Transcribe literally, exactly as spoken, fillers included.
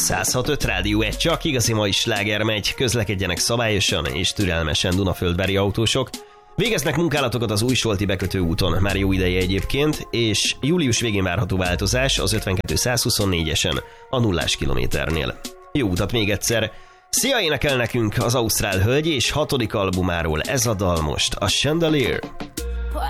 száz hat öt Rádió egy, csak igazi mai sláger megy, közlekedjenek szabályosan és türelmesen Dunaföldvári autósok. Végeznek munkálatokat az Újsolti bekötő úton, már jó ideje egyébként, és július végén várható változás az ötvenkettő száz huszonnégyesen, a nullás kilométernél. Jó utat még egyszer! Szia, énekel nekünk az ausztrál hölgy és hatodik albumáról ez a dal most, a Chandelier.